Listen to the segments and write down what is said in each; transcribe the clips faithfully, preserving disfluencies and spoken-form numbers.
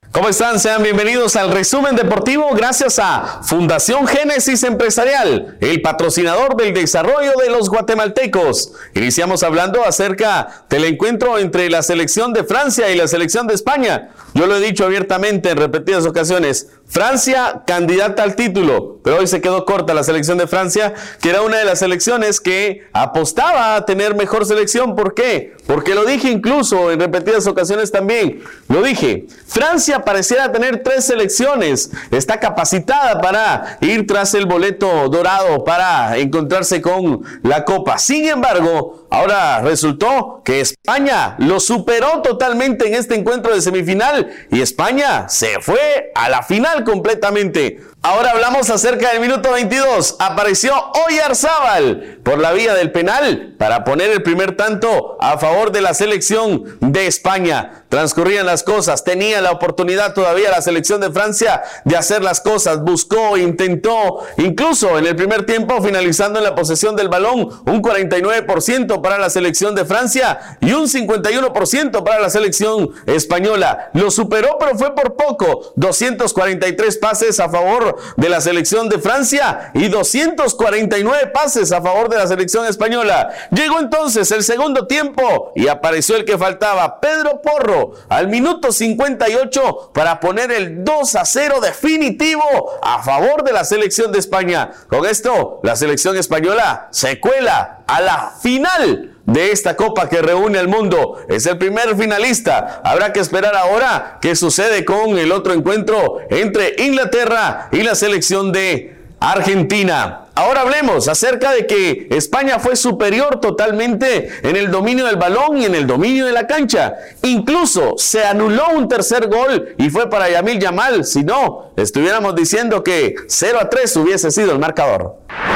¿Cómo están? Sean bienvenidos al resumen deportivo gracias a Fundación Génesis Empresarial, el patrocinador del desarrollo de los guatemaltecos. Iniciamos hablando acerca del encuentro entre la selección de Francia y la selección de España. Yo lo he dicho abiertamente en repetidas ocasiones, Francia candidata al título, pero hoy se quedó corta la selección de Francia, que era una de las selecciones que apostaba a tener mejor selección. ¿Por qué? Porque lo dije incluso en repetidas ocasiones también, lo dije, Francia pareciera tener tres selecciones, está capacitada para ir tras el boleto dorado, para encontrarse con la Copa. Sin embargo, ahora resultó que España lo superó totalmente en este encuentro de semifinal y España se fue a la final completamente. Ahora hablamos acerca del minuto veintidós. Apareció Oyarzábal por la vía del penal para poner el primer tanto a favor de la selección de España. Transcurrían las cosas, tenía la oportunidad todavía la selección de Francia de hacer las cosas, buscó, intentó, incluso en el primer tiempo finalizando en la posesión del balón, un cuarenta y nueve por ciento para la selección de Francia y un cincuenta y uno por ciento para la selección española. Lo superó, pero fue por poco, doscientos cuarenta y tres pases a favor de la selección de Francia y doscientos cuarenta y nueve pases a favor de la selección española. Llegó entonces el segundo tiempo y apareció el que faltaba, Pedro Porro, al minuto cincuenta y ocho para poner el dos a cero definitivo a favor de la selección de España. Con esto, la selección española se cuela a la final de esta copa que reúne al mundo. Es el primer finalista. Habrá que esperar ahora qué sucede con el otro encuentro entre Inglaterra y la selección de Argentina. Ahora hablemos acerca de que España fue superior totalmente en el dominio del balón y en el dominio de la cancha. Incluso se anuló un tercer gol y fue para Yamil Yamal. Si no, estuviéramos diciendo que cero a tres hubiese sido el marcador.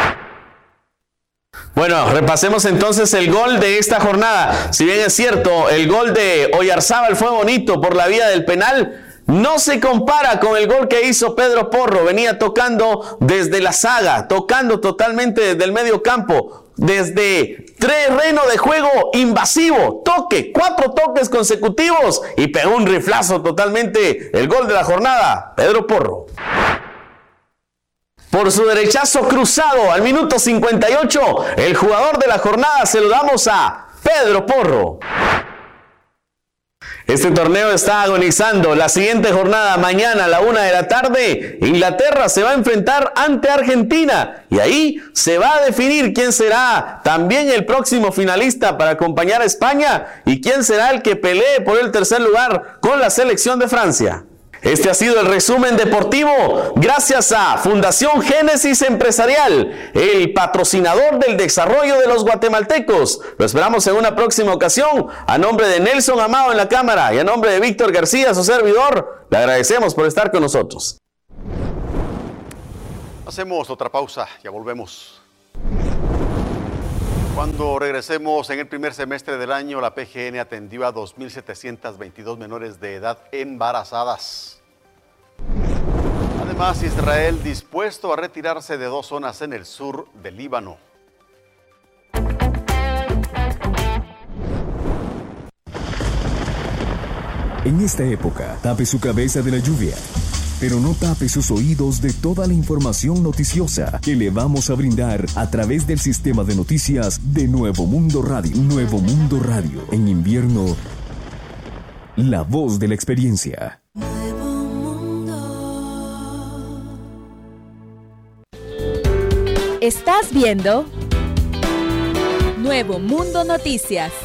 Bueno, repasemos entonces el gol de esta jornada. Si bien es cierto, el gol de Oyarzábal fue bonito por la vía del penal, no se compara con el gol que hizo Pedro Porro. Venía tocando desde la saga, tocando totalmente desde el medio campo, desde terreno de juego invasivo, toque, cuatro toques consecutivos y pegó un riflazo totalmente. El gol de la jornada, Pedro Porro. Por su derechazo cruzado al minuto cincuenta y ocho, el jugador de la jornada se lo damos a Pedro Porro. Este torneo está agonizando. La siguiente jornada, mañana a la una de la tarde, Inglaterra se va a enfrentar ante Argentina. Y ahí se va a definir quién será también el próximo finalista para acompañar a España y quién será el que pelee por el tercer lugar con la selección de Francia. Este ha sido el resumen deportivo gracias a Fundación Génesis Empresarial, el patrocinador del desarrollo de los guatemaltecos. Lo esperamos en una próxima ocasión. A nombre de Nelson Amado en la cámara y a nombre de Víctor García, su servidor, le agradecemos por estar con nosotros. Hacemos otra pausa, ya volvemos. Cuando regresemos en el primer semestre del año, la P G N atendió a dos mil setecientos veintidós menores de edad embarazadas. Además, Israel dispuesto a retirarse de dos zonas en el sur del Líbano. En esta época, tape su cabeza de la lluvia, pero no tape sus oídos de toda la información noticiosa que le vamos a brindar a través del sistema de noticias de Nuevo Mundo Radio. Nuevo Mundo Radio. En invierno, la voz de la experiencia. Nuevo Mundo. Estás viendo Nuevo Mundo Noticias.